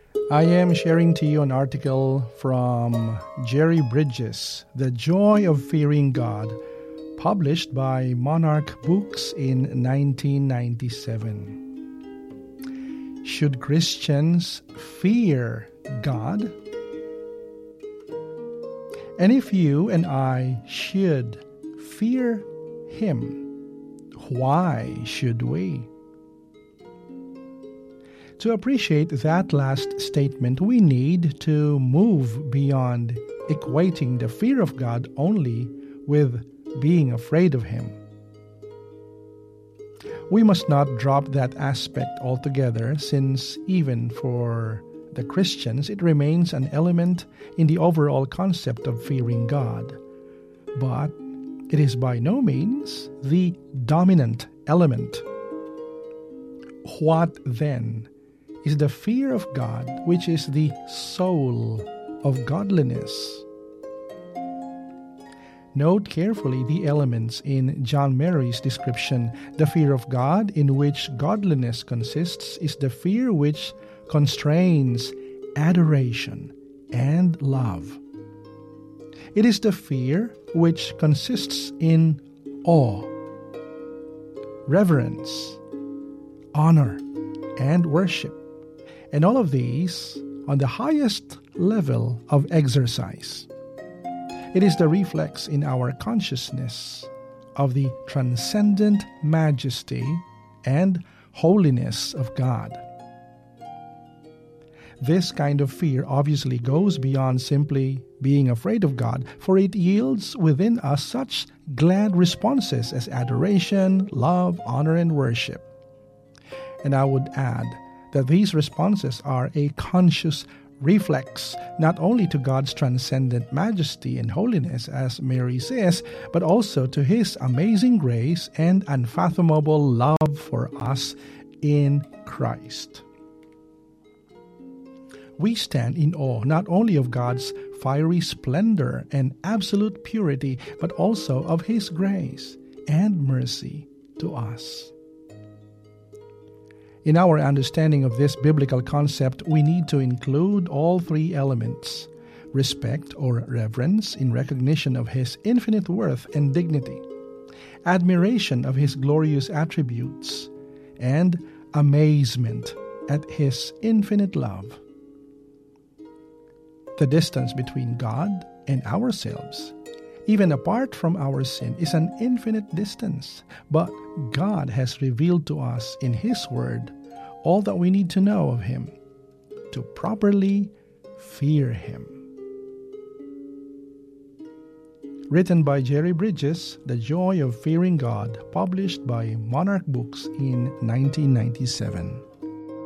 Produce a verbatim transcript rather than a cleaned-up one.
I am sharing to you an article from Jerry Bridges, The Joy of Fearing God, published by Monarch Books in nineteen ninety-seven. Should Christians fear God? And if you and I should fear Him, why should we? To appreciate that last statement, we need to move beyond equating the fear of God only with being afraid of Him. We must not drop that aspect altogether, since even for the Christians, it remains an element in the overall concept of fearing God. But it is by no means the dominant element. What then is the fear of God, which is the soul of godliness? Note carefully the elements in John Mary's description. The fear of God, in which godliness consists, is the fear which constrains adoration and love. It is the fear which consists in awe, reverence, honor, and worship, and all of these on the highest level of exercise. It is the reflex in our consciousness of the transcendent majesty and holiness of God. This kind of fear obviously goes beyond simply being afraid of God, for it yields within us such glad responses as adoration, love, honor, and worship. And I would add that these responses are a conscious reflex not only to God's transcendent majesty and holiness, as Mary says, but also to His amazing grace and unfathomable love for us in Christ. We stand in awe not only of God's fiery splendor and absolute purity, but also of His grace and mercy to us. In our understanding of this biblical concept, we need to include all three elements: respect or reverence in recognition of His infinite worth and dignity, admiration of His glorious attributes, and amazement at His infinite love. The distance between God and ourselves, even apart from our sin, is an infinite distance, but God has revealed to us in His Word all that we need to know of Him to properly fear Him. Written by Jerry Bridges, The Joy of Fearing God, published by Monarch Books in nineteen ninety-seven.